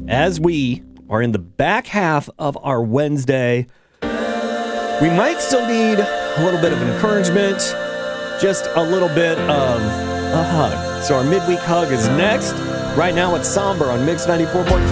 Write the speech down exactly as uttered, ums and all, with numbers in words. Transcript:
as we are in the back half of our Wednesday, we might still need a little bit of encouragement, just a little bit of a hug. So our midweek hug is next. Right now it's Somber on Mix ninety-four point five.